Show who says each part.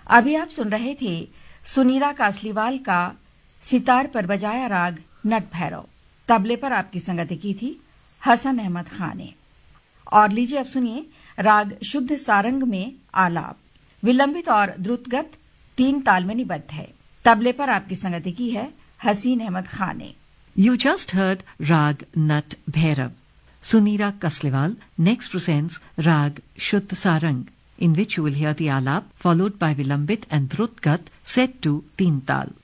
Speaker 1: अभी आप सुन रहे थे सुनीरा कासलीवाल का सितार पर बजाया राग नट भैरव। तबले पर आपकी संगति की थी हसन अहमद खान ने। और लीजिए अब सुनिए राग शुद्ध सारंग में आलाप, विलंबित और द्रुतगत 3 ताल में निबद्ध है। तबले पर आपकी संगति की है हसीन अहमद खान ने।
Speaker 2: You just heard Rag Nat Bhairav. Sunira Kasliwal next presents Rag Shuddh Sarang, in which you will hear the alap followed by Vilambit and Drutgat set to Teen Tal.